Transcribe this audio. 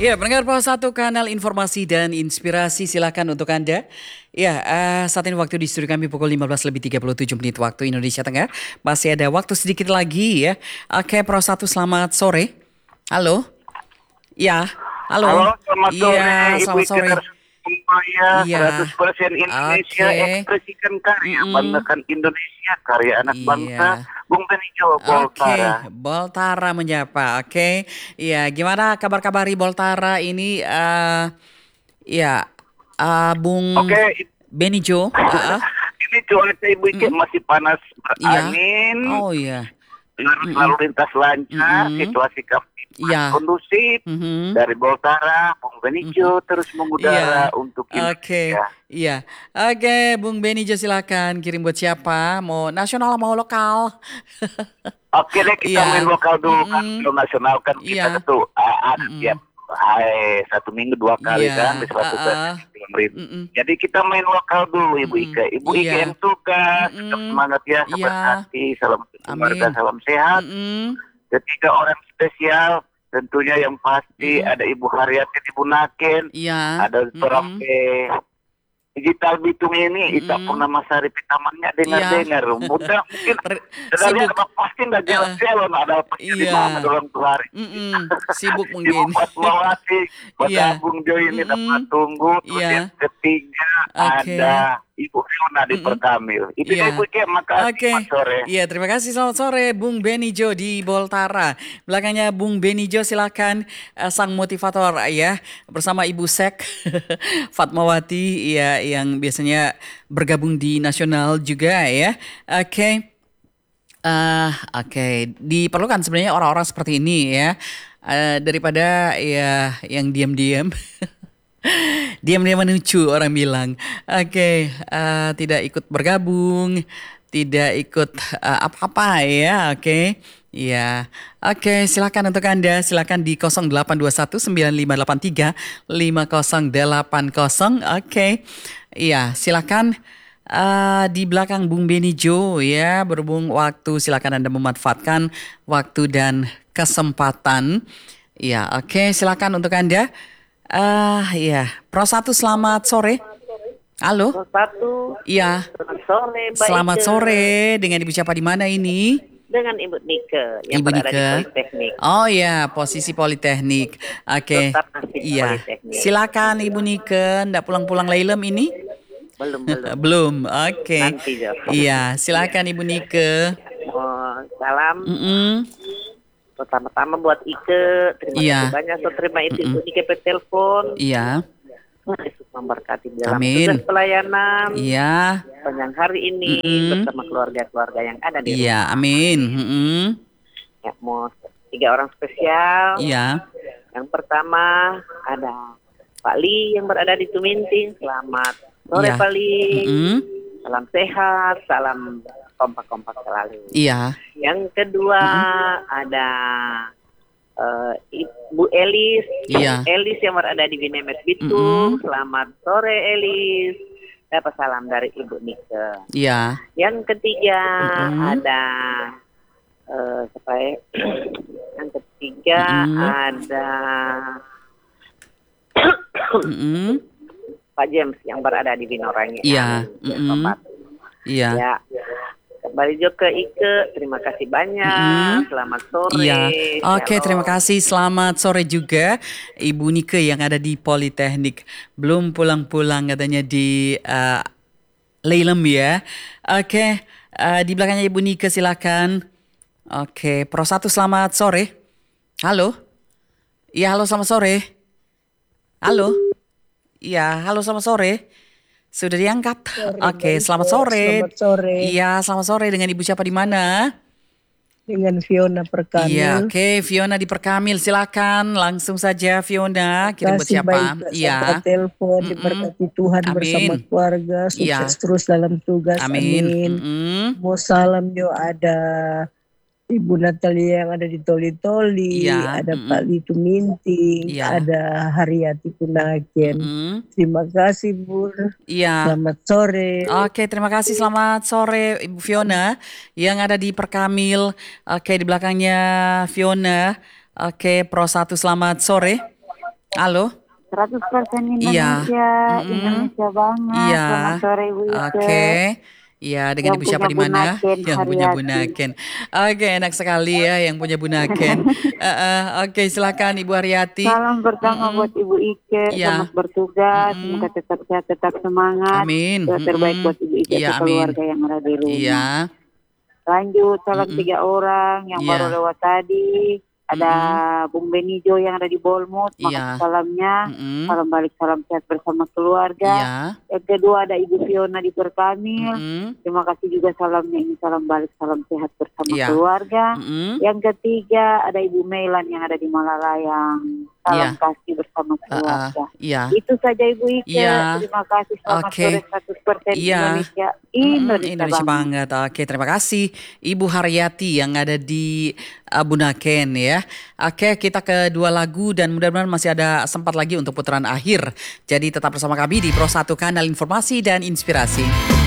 Ya, pendengar Pos Satu Kanal Informasi dan Inspirasi silakan untuk Anda. Ya, saat ini waktu di studio kami pukul 15:37 waktu Indonesia Tengah. Masih ada waktu sedikit lagi ya. Oke, Pro Satu selamat sore. Halo? Ya, halo? Halo, selamat sore Iya, Ibu selamat Ike sore. semuanya. Iya, 100% Indonesia, oke. ekspresikan karya, Mm-mm. banggakan Indonesia, karya anak bangsa. Iya. Bung Benijo Oke, Boltara. Boltara menyapa. Oke, ya gimana kabar-kabar di Boltara ini? Ya, Bung Oke, Benijo. ini cuaca Ibu Ike Mm-mm. masih panas Iya. berangin, Oh iya. lalu Mm-mm. lintas lancar, Mm-mm. situasi kamtipmas Iya. kondusif. Mhm. Dari Boltara, Bung Mhm. Benijo terus mengudara Iya. untuk Oke. Indonesia. Iya. Oke, Bung Benijo silakan kirim buat siapa? Mau nasional mau lokal? Oke deh, kita main Iya. lokal dulu kan. Mm-mm. Kalau nasional kan kita Iya. tentu ada tiap Mm-mm. satu minggu dua kali Iya. kan di 100% Uh-uh. pemerintah. Mm-mm. Jadi kita main lokal dulu Ibu Mm-mm. Ika. Ibu Ika yang Iya. tugas, tetap Mm-mm. semangat ya, Iya. sabar hati, salam untuk keluarga, Amin. salam sehat. Mm-mm. Ketiga orang spesial, tentunya yang pasti Mm-mm. ada Ibu Haryati di Bunaken, Iya. ada Mm-mm. Torampe Digital Bitung ini, Ita Mm-mm. Purnamasari Pitamannya Iya. dengar-dengar. Mudah mungkin dengarnya Sibuk. apa pasti nggak Uh, jalan-jalan ada pasti di mana iya. dalam tuh hari. Sibuk Ibu mungkin. Fatmawati, Iya. bergabung join ini dapat Mm-mm. tunggu. Terus yang Iya. ketiga Oke. ada Ibu Fiona di Mm-mm. Perkamil. Itu dia Ibu Iya. Cek, makasih Mas Oke. sore. Iya, terima kasih. Selamat sore Bung Benijo di Boltara. Belakangnya Bung Benijo silakan sang motivator ya bersama Ibu Sek Fatmawati ya yang biasanya bergabung di nasional juga ya. Oke. Oke, diperlukan sebenarnya orang-orang seperti ini ya, daripada ya yang diam-diam. Diam-diam menuju orang bilang. Oke, tidak ikut bergabung, tidak ikut apa-apa ya. Oke. Ya, oke. Silakan untuk Anda, silakan di 0821 9583 5080. Oke, iya. Silakan di belakang Bung Benijo ya. Berhubung waktu, silakan Anda memanfaatkan waktu dan kesempatan. Ya, oke. Silakan untuk Anda. Iya, Pro Satu selamat sore. Halo, Satu, iya, selamat sore Mbak selamat Ike. sore. Dengan Ibu siapa di mana ini? Dengan Ibu Nike yang Ibu berada di Nike. Politeknik. Oh ya, posisi Politeknik. Oke, Tetap masih iya. Politeknik. Silakan Ibu Nike. Ndak pulang-pulang Lailem ini? Belum. Belum. Oke. Nanti Jo. Iya, silakan Ibu Nike. Oh, salam Mm-mm. pertama-tama buat Ike. Terima Iya. kasih banyak so terima itu Mm-mm. Ibu Nike per telepon. Iya. Yesus memberkati dalam Amin. tugas pelayanan Iya. sepanjang hari ini Mm-mm. bersama keluarga-keluarga yang ada di Iya, rumah. amin. Mm-mm. Ya, mau 3 orang spesial. Iya. Yang pertama ada Pak Li yang berada di Tuminting. Selamat sore Iya. Pak Li. Mm-mm. Salam sehat, salam kompak-kompak selalu. Iya. Yang kedua ada Ibu Elis. Iya. Elis yang berada di Binemes Bitung. Selamat sore Elis. Dapat salam dari Ibu Nike. Iya. Yang ketiga Mm-mm. ada siapa ya? Yang ketiga ada Mm-mm. Pak James yang berada di Binorangi. Iya. Sobat. Iya. Ya. Kembali juga ke Ike. Terima kasih banyak. Selamat sore. Iya. Oke, Halo. terima kasih. Selamat sore juga Ibu Nike yang ada di Politeknik. Belum pulang-pulang katanya di Lailem ya. Oke, di belakangnya Ibu Nike silakan. Oke, Pro Satu selamat sore. Halo. Iya, halo selamat sore. Halo. Iya, halo selamat sore. Sudah diangkat. Oke, selamat sore. Selamat sore Iya, selamat sore dengan Ibu siapa di mana? dengan Fiona Perkamil. Iya, oke, Fiona di Perkamil, silakan langsung saja Fiona. Kirim buat Kasih siapa? baik Iya. sahabat telepon, diberkati Tuhan Amin. bersama keluarga, Iya. sukses terus dalam tugas. Amin. Amin. Mau salam jo ada Ibu Natalia yang ada di Toli-Toli, Iya. ada Pak Litu Minting, Iya. ada Haryati Punaken. Terima kasih Bu. Iya. Selamat sore. Oke, terima kasih. Selamat sore Ibu Fiona yang ada di Perkamil. Oke, di belakangnya Fiona. Oke, Pro Satu selamat sore. Halo. 100% Iya. Indonesia, Mm-mm. Indonesia banget. Iya. Selamat sore Ibu Ike. Oke. Iya, dengan Yang ibu siapa punya di mana? Bunaken, Yang punya Haryati. Bunaken. Oke, enak sekali ya yang punya Bunaken. Oke, silakan Ibu Haryati. Salam pertama Mm-mm. buat Ibu Ike, Iya. selamat bertugas, Mm-mm. semoga tetap sehat, tetap semangat. Amin. Doa terbaik Mm-mm. buat Ibu Ike Iya, dan amin. keluarga yang ada di rumah. Iya. Lanjut, salam Mm-mm. 3 orang yang Iya. baru lewat tadi. Ada Bung Benijo yang ada di Bolmut, Iya. makasih salamnya. Mm-mm. Salam balik, salam sehat bersama keluarga. Iya. Yang kedua ada Ibu Fiona di Perkamil. Mm-mm. Terima kasih juga salamnya, ini salam balik, salam sehat bersama Iya. keluarga. Mm-mm. Yang ketiga ada Ibu Meilan yang ada di Malalayang. Salam Iya. kasih bersama keluarga. Iya. Itu saja Ibu Ike. Iya. Terima kasih, selamat Oke. sore 100% Iya. Indonesia. Indonesia Indonesia banget. banget. Oke, terima kasih Ibu Haryati yang ada di Bunaken ya. Oke, kita ke 2 lagu dan mudah-mudahan masih ada sempat lagi untuk putaran akhir. Jadi tetap bersama kami di Pro 1 Kanal Informasi dan Inspirasi.